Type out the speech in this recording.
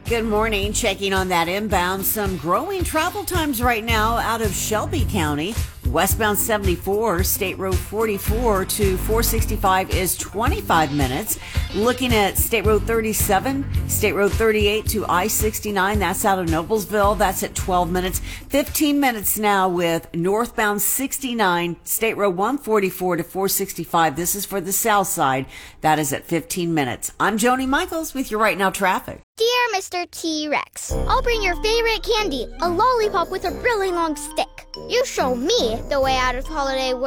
Good morning. Checking on that inbound. Some growing travel times right now out of Shelby County. Westbound 74, State Road 44 to 465 is 25 minutes. Looking at State Road 37, State Road 38 to I-69, that's out of Noblesville. That's at 12 minutes. 15 minutes now with northbound 69, State Road 144 to 465. This is for the south side. That is at 15 minutes. I'm Joni Michaels with your Right Now traffic. Dear Mr. T-Rex, I'll bring your favorite candy, a lollipop with a really long stick. You show me the way out of Holiday World.